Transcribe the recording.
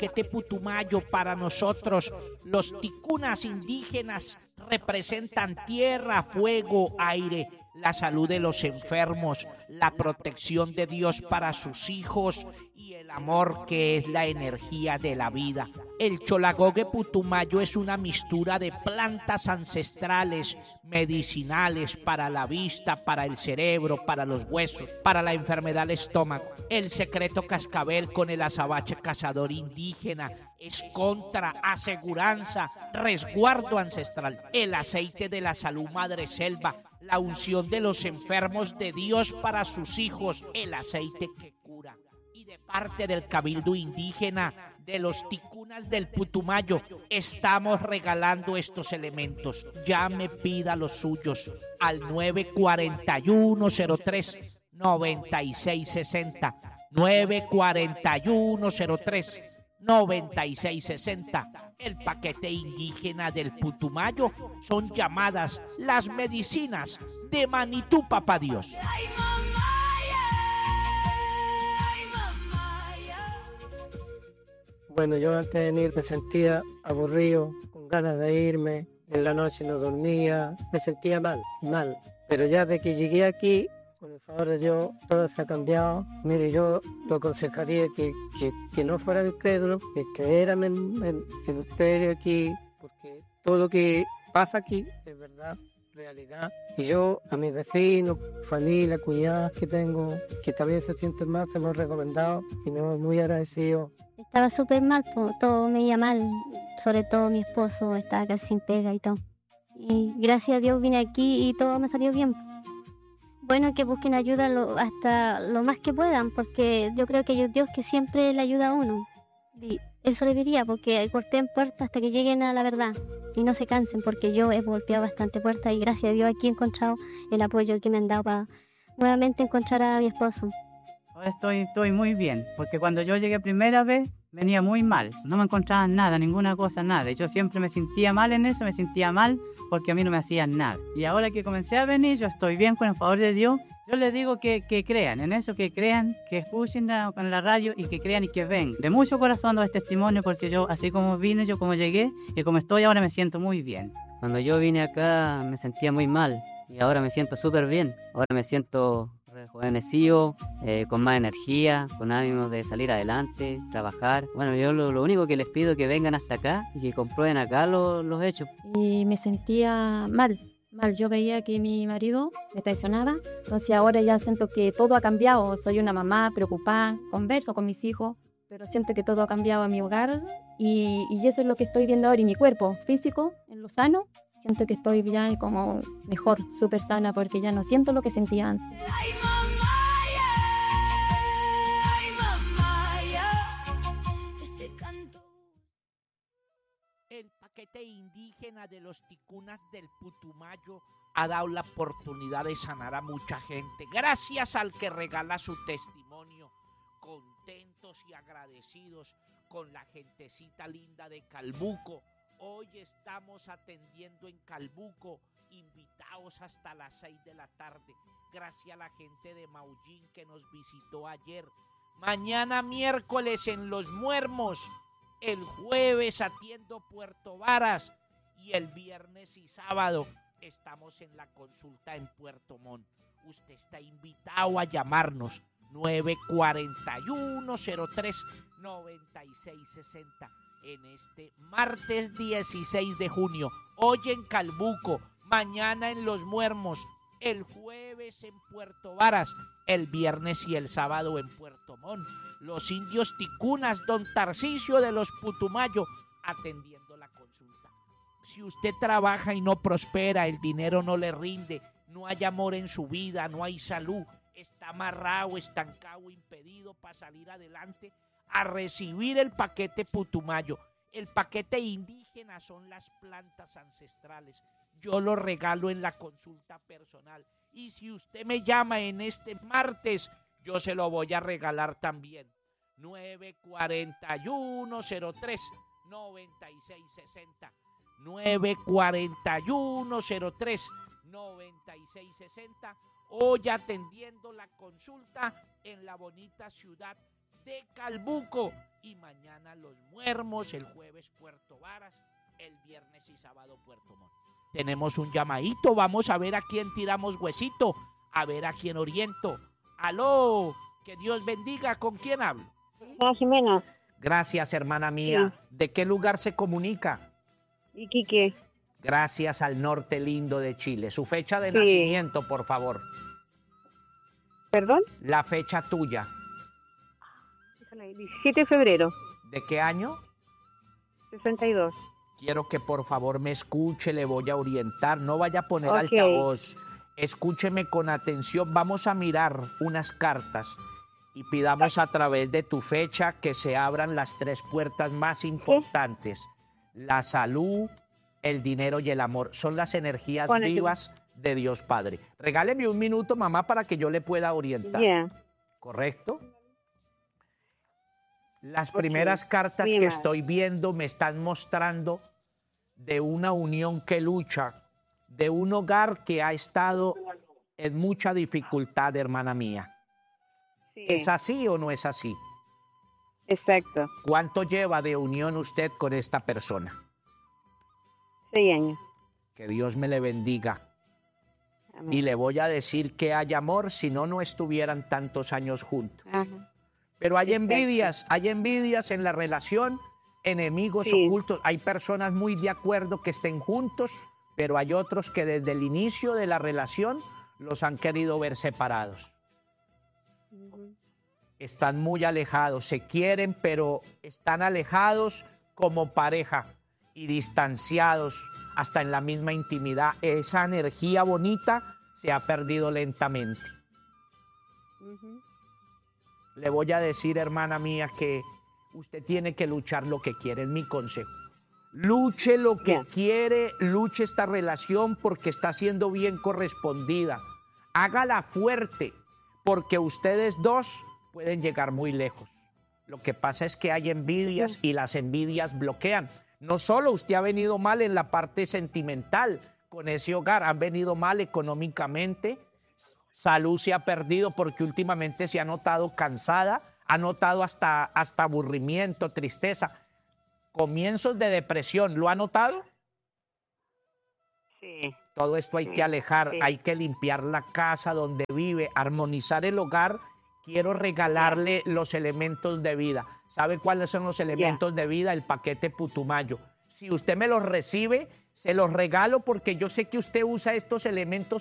paquete Putumayo para nosotros, los ticunas indígenas, representan tierra, fuego, aire, la salud de los enfermos, la protección de Dios para sus hijos y el amor que es la energía de la vida. El Cholagogue Putumayo es una mixtura de plantas ancestrales, medicinales para la vista, para el cerebro, para los huesos, para la enfermedad del estómago. El secreto cascabel con el azabache cazador indígena es contra, aseguranza, resguardo ancestral. El aceite de la salud madre selva, la unción de los enfermos de Dios para sus hijos, el aceite que cura. Y de parte del Cabildo Indígena de los ticunas del Putumayo, estamos regalando estos elementos. Llame, pida los suyos al 941-03-9660. 941-03-9660. El paquete indígena del Putumayo son llamadas las medicinas de Manitú, papá Dios. Bueno, yo antes de venir me sentía aburrido, con ganas de irme, en la noche no dormía, me sentía mal. Pero ya de que llegué aquí, con el favor de Dios, todo se ha cambiado. Mire, yo lo aconsejaría que no fuera incrédulo, que creyeran en ustedes aquí, porque todo lo que pasa aquí es verdad, realidad. Y yo a mis vecinos, familia, cuñadas que tengo, que también se sienten mal, se me han recomendado y me voy muy agradecido. Estaba súper mal, todo me iba mal, sobre todo mi esposo estaba casi sin pega y todo. Y gracias a Dios vine aquí y todo me salió bien. Bueno, que busquen ayuda hasta lo más que puedan, porque yo creo que hay un Dios que siempre le ayuda a uno. Y eso le diría, porque corten puertas hasta que lleguen a la verdad y no se cansen, porque yo he golpeado bastante puertas y gracias a Dios aquí he encontrado el apoyo que me han dado para nuevamente encontrar a mi esposo. Ahora estoy muy bien, porque cuando yo llegué primera vez venía muy mal, no me encontraba nada, ninguna cosa, nada. Y yo siempre me sentía mal en eso, me sentía mal porque a mí no me hacían nada. Y ahora que comencé a venir, yo estoy bien con el favor de Dios. Yo les digo que crean en eso, que crean, que escuchen con la radio y que crean y que ven. De mucho corazón doy testimonio porque yo, así como vine, yo como llegué y como estoy ahora me siento muy bien. Cuando yo vine acá me sentía muy mal y ahora me siento súper bien. Ahora me siento rejuvenecido, con más energía, con ánimo de salir adelante, trabajar. Bueno, yo lo único que les pido es que vengan hasta acá y que comprueben acá los hechos. Y me sentía mal. Yo veía que mi marido me traicionaba, entonces ahora ya siento que todo ha cambiado. Soy una mamá preocupada, converso con mis hijos, pero siento que todo ha cambiado en mi hogar y eso es lo que estoy viendo ahora en mi cuerpo físico, en lo sano. Siento que estoy ya como mejor, súper sana, porque ya no siento lo que sentía antes. El paquete indígena de los ticunas del Putumayo ha dado la oportunidad de sanar a mucha gente. Gracias al que regala su testimonio. Contentos y agradecidos con la gentecita linda de Calbuco. Hoy estamos atendiendo en Calbuco, invitados hasta las 6 de la tarde. Gracias a la gente de Maullín que nos visitó ayer. Mañana miércoles en Los Muermos. El jueves atiendo Puerto Varas y el viernes y sábado estamos en la consulta en Puerto Montt. Usted está invitado a llamarnos 941-03-9660 en este martes 16 de junio. Hoy en Calbuco, mañana en Los Muermos, el jueves en Puerto Varas, el viernes y el sábado en Puerto Montt. Los indios ticunas, don Tarcisio de los Putumayo, atendiendo la consulta. Si usted trabaja y no prospera, el dinero no le rinde, no hay amor en su vida, no hay salud, está amarrado, estancado, impedido para salir adelante, a recibir el paquete Putumayo. El paquete indígena son las plantas ancestrales. Yo lo regalo en la consulta personal. Y si usted me llama en este martes, yo se lo voy a regalar también. 941-03-9660. 941-03-9660. Hoy atendiendo la consulta en la bonita ciudad de Calbuco. Y mañana Los Muermos, el jueves Puerto Varas, el viernes y sábado Puerto Montt. Tenemos un llamadito, vamos a ver a quién tiramos huesito, a ver a quién oriento. Aló, que Dios bendiga, ¿con quién hablo? Jimena. Gracias, hermana mía. Sí. ¿De qué lugar se comunica? Iquique. Gracias al norte lindo de Chile. Su fecha de nacimiento, por favor. ¿Perdón? La fecha tuya. 17 de febrero. ¿De qué año? 62. Quiero que por favor me escuche, le voy a orientar. No vaya a poner altavoz. Escúcheme con atención. Vamos a mirar unas cartas y pidamos a través de tu fecha que se abran las 3 puertas más importantes. La salud, el dinero y el amor. Son las energías vivas de Dios Padre. Regáleme un minuto, mamá, para que yo le pueda orientar. ¿Correcto? Las primeras cartas que estoy viendo me están mostrando de una unión que lucha, de un hogar que ha estado en mucha dificultad, hermana mía. Sí. ¿Es así o no es así? Exacto. ¿Cuánto lleva de unión usted con esta persona? 6 años. Que Dios me le bendiga. Amén. Y le voy a decir que hay amor, si no, no estuvieran tantos años juntos. Ajá. Pero hay envidias en la relación, enemigos ocultos. Hay personas muy de acuerdo que estén juntos, pero hay otros que desde el inicio de la relación los han querido ver separados. Están muy alejados, se quieren, pero están alejados como pareja y distanciados hasta en la misma intimidad. Esa energía bonita se ha perdido lentamente. Le voy a decir, hermana mía, que usted tiene que luchar lo que quiere, es mi consejo. Luche lo que quiere, luche esta relación porque está siendo bien correspondida. Hágala fuerte, porque ustedes dos pueden llegar muy lejos. Lo que pasa es que hay envidias y las envidias bloquean. No solo usted ha venido mal en la parte sentimental con ese hogar, han venido mal económicamente. Salud se ha perdido porque últimamente se ha notado cansada, ha notado hasta aburrimiento, tristeza, comienzos de depresión. ¿Lo ha notado? Sí. Todo esto hay que alejar, hay que limpiar la casa donde vive, armonizar el hogar. Quiero regalarle los elementos de vida. ¿Sabe cuáles son los elementos de vida? El paquete Putumayo. Si usted me los recibe, se los regalo porque yo sé que usted usa estos elementos